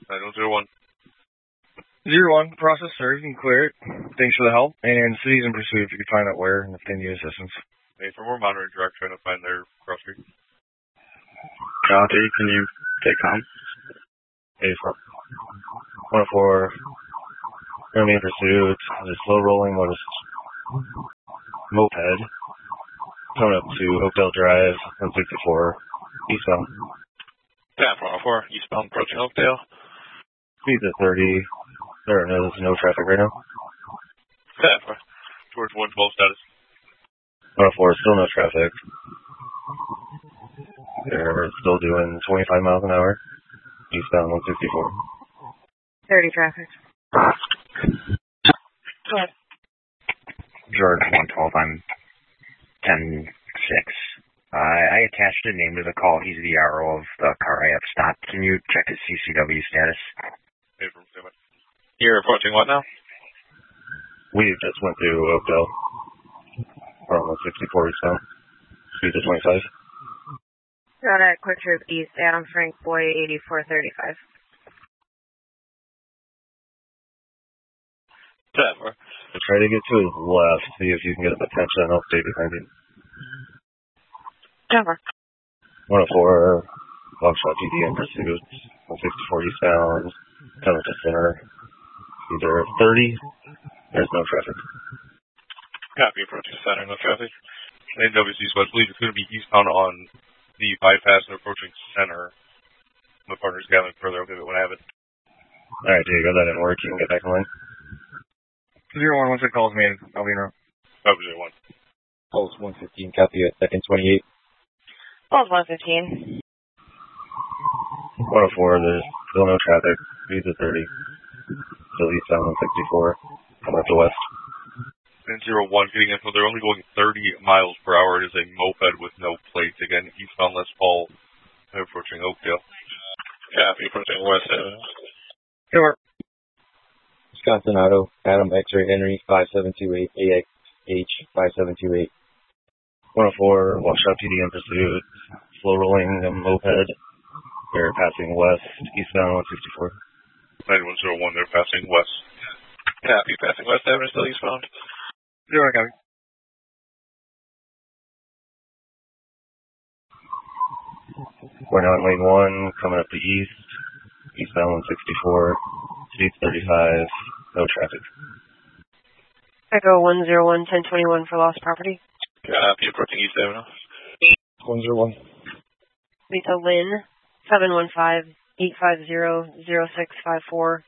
901. 01, process served and cleared. Thanks for the help. And cities in pursuit if you could find out where and if they need assistance. Hey, for more monitoring direct, trying to find their cross street. Copy, can you take com? Hey, 104, enemy in pursuit. There's slow rolling moped coming up to Oakdale Drive, 164, eastbound. Tap 104, eastbound approaching Oakdale. Speed's at 30. There's no traffic right now. Tap towards 112 status. 104, still no traffic. They're still doing 25 miles an hour. Eastbound 164. 30 traffic. Go ahead. George 112, I'm 10-6. I attached a name to the call. He's the RO of the car I have stopped. Can you check his CCW status? Hey, from Steven. You're approaching what now? We just went to Oakdale. From 164 eastbound. Speed at 25. Got at Quick Trip East, Adam Frank Boy 8435. Tap. Try to get to his left. See if you can get his attention. I'll stay behind you. Cover. 104, Longshot GD in pursuit. 164 eastbound. Coming to center. Either 30. There's no traffic. Copy, approaching center, no traffic. NWC so I believe it's going to be eastbound on the bypass and approaching center. My partner's gathering further. Okay, but when I have it. Alright, Diego, that didn't work. You can get back in line. 01, once it calls me, I'll be in row. Copy 01. Pulse 115, copy at second 28. Pulse 115. 104, there's still no traffic. Speeds at 30. Still eastbound 164. Coming up the west. And 01, getting in, so they're only going 30 miles per hour. It is a moped with no plates. Again, eastbound Les Paul, approaching Oakdale. Copy, approaching West Avenue. Sure. Wisconsin Auto, Adam X-Ray Henry, 5728, AXH 5728. 104, Longshot PD in pursuit. Slow rolling moped. They're passing west, eastbound 164. 9101, they're passing west. Copy, passing West Avenue, still eastbound. 0, copy. We're now in lane 1, coming up the east. Eastbound 164. Speed 35. No traffic. Echo 101, 1021 for lost property. Copy, approaching East Avenue. 101. Lisa Lynn, 715-850-0654.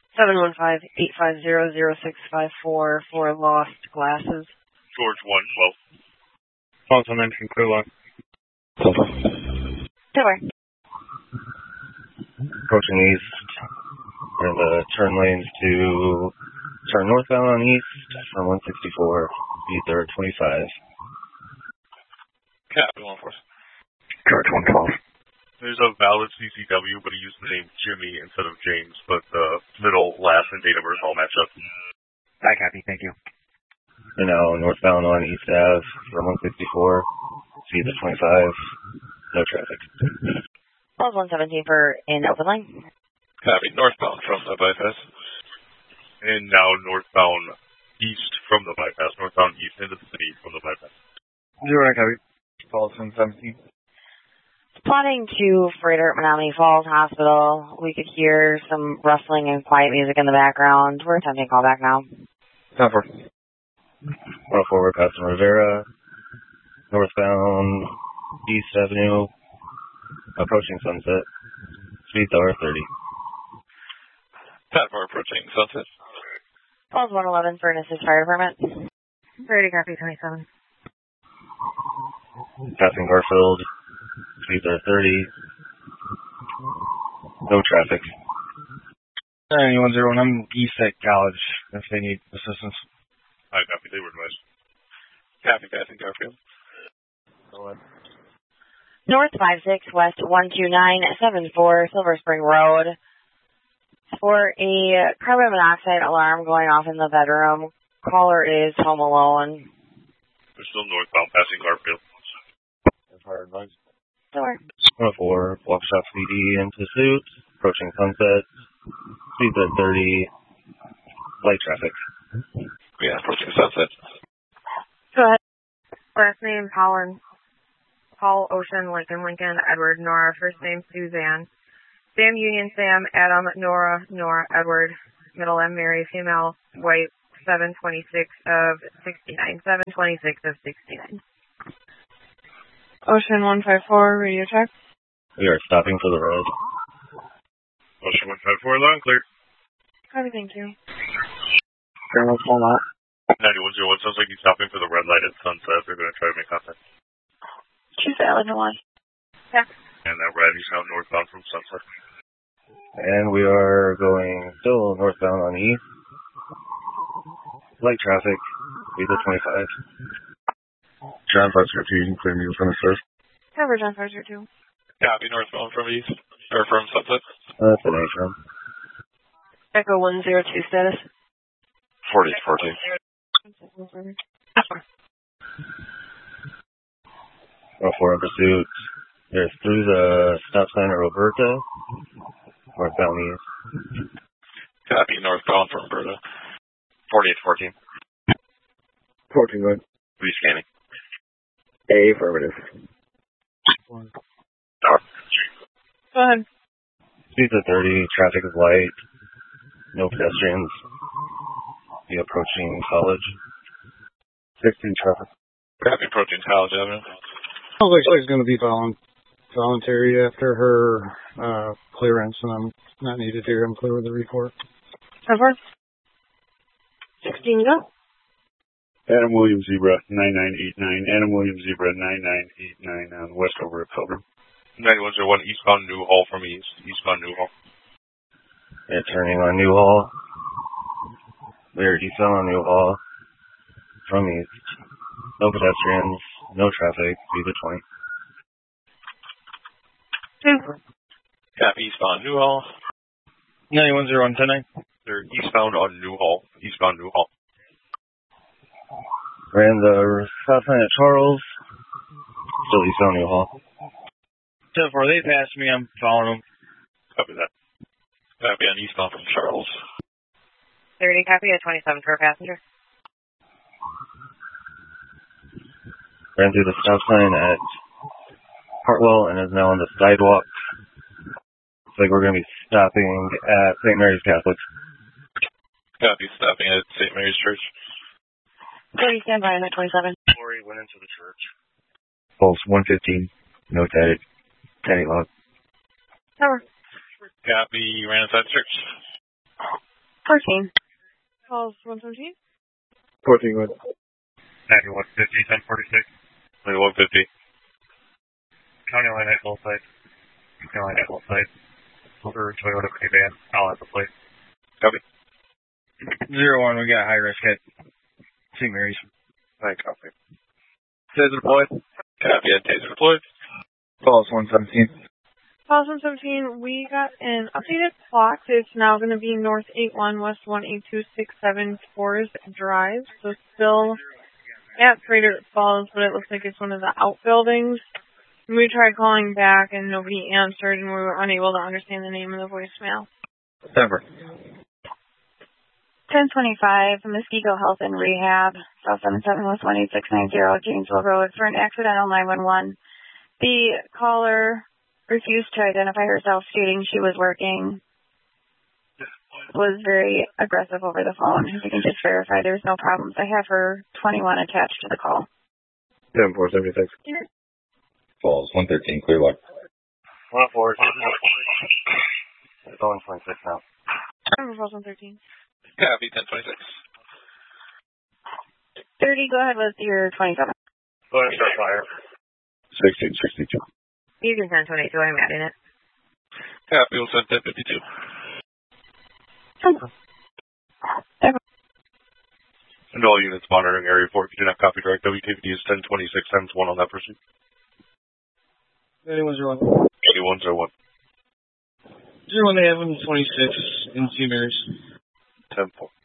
715-850-0654 for lost glasses. George 112. Also mentioned clear line. Silver. Approaching east. And the turn lanes to turn northbound on east from 164. Speed there 25. Copy, 114. George 112. There's a valid CCW, but he used the name Jimmy instead of James, but the middle, last, and date of birth all match up. I copy, thank you. And now northbound on East Ave from 164. Speed at 25. No traffic. Pulse 117 for in open line. Copy, northbound from the bypass. And now northbound east from the bypass. Northbound east into the city from the bypass. 0, copy. Pulse 117. Spotting to freighter at Menominee Falls Hospital. We could hear some rustling and quiet music in the background. We're attempting callback now. 104. 104, we're passing Rivera. Northbound East Avenue. Approaching Sunset. Speeds are 30. Pat, we're approaching Sunset. Pulse 111 for an assist fire department. 30 copy 27. Passing Garfield. Speeds are 30. No traffic. 9101, I'm East at College if they need assistance. I copy, they were advised. Copy, passing Garfield. North 56, West 12974, Silver Spring Road. For a carbon monoxide alarm going off in the bedroom. Caller is home alone. We're still northbound, passing Garfield. Fire advised. Sure. 104, Waukesha PD in pursuit, approaching Sunset, Speeds at 30. Light traffic. Yeah, approaching Sunset. Go ahead. Last name, Paul Ocean, Lincoln, Edward, Nora. First name, Suzanne. Sam, Union, Sam, Adam, Nora, Edward. Middle M, Mary, female, white, 726 of 69. 726 of 69. Ocean 154, radio check. We are stopping for the road. Ocean 154, loud and clear. Copy, thank you. Colonel, pull out. 9101, sounds like he's stopping for the red light at Sunset. They're going to try to make contact. Choose the elegant one. Yeah. And that red, he's now northbound from Sunset. And we are going still northbound on east. Light traffic. Speeds at 25. John Foster 2, you can clear me in front of Surf. Cover John Foster 2. Copy, northbound from east, or from Sunset. That's an A-from. Echo 102 status. 4814. For in pursuit. There's through the stop sign at Roberta. Northbound east. Copy, northbound from Roberta. 4814. 14-1. Rescanning. A, affirmative. Go ahead. Speeds at 30. Traffic is light. No pedestrians. Be approaching College. 16 traffic. Copy, approaching College Avenue. Sounds like she's going to be voluntary after her clearance, and I'm not needed here. I'm clear with the report. Cover. 16, go. Adam Williams Zebra 9989. Adam Williams Zebra 9989 on Westover at Pilgrim. 9101, eastbound Newhall from east. Eastbound Newhall. Yeah, turning on Newhall. We are eastbound on Newhall. From east. No pedestrians. No traffic. Speeds at 20. Copy, eastbound Newhall. 9101, 10-9. They're eastbound on Newhall. Eastbound Newhall. Ran the stop sign at Charles. Still eastbound Newhall. 10-4, they passed me. I'm following them. Copy that. Copy on eastbound from Charles. 30, copy at 27 for a passenger. Ran through the stop sign at Hartwell and is now on the sidewalk. Looks like we're going to be stopping at St. Mary's Catholic. Copy, stopping at St. Mary's Church. 30, stand by on that 27. Lori went into the church. Pulse 115. Notes added. 10-8 log. Cover. Copy, ran inside the church. 14. Calls 117. 14-1. 9150, 1046. 9150. County line at both sides. County line at both sides. Over Toyota K-Van. I'll have the plate. Copy. 01, we got high risk at St. Mary's. I copy. Taser deployed. Copy, and taser deployed. Pulse 117. Calls 117, we got an updated clock. It's now going to be North 81 West 18267 Forest Drive. So still at Trader Falls, but it looks like it's one of the outbuildings. We tried calling back and nobody answered, and we were unable to understand the name of the voicemail. Denver. 1025, Muskego Health and Rehab, South 77 West 18690, Janesville Road, for an accidental 911. The caller refused to identify herself, stating she was working, was very aggressive over the phone. If you can just verify there's no problems. I have her 21 attached to the call. 10-4-76. Falls 113, clear log. 104. It's only 26 now. Falls 113. Copy, 1026. 30, go ahead with your 27. Go ahead and start fire. 1662. You can send 22, I'm adding it. Copy, we'll send 1052. And all units monitoring area 4, if you do not copy direct WKVD is 1026 times 1 on that person. 8101. 8101. 01, they have 26 in St. Mary's. 10-4.